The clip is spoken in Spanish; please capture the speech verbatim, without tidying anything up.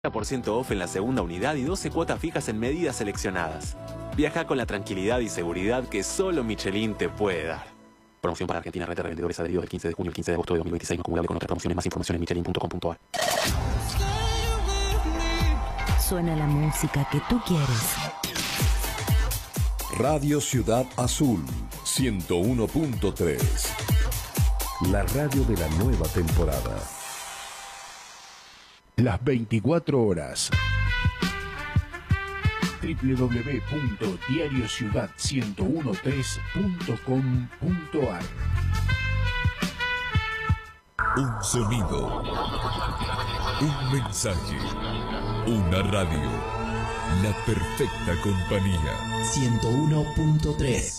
por ciento off en la segunda unidad y doce cuotas fijas en medidas seleccionadas. Viaja con la tranquilidad y seguridad que solo Michelin te puede dar. Promoción para Argentina, red de revendedores adheridos del quince de junio al quince de agosto de dos mil veintiséis, no acumulable con otras promociones. Más información en michelin punto com punto a r. Suena la música que tú quieres. Radio Ciudad Azul, ciento uno punto tres. La radio de la nueva temporada. Las veinticuatro horas. doble u doble u doble u punto diario ciudad ciento tres punto com punto a r. Un sonido, un mensaje, una radio, la perfecta compañía. ciento uno punto tres.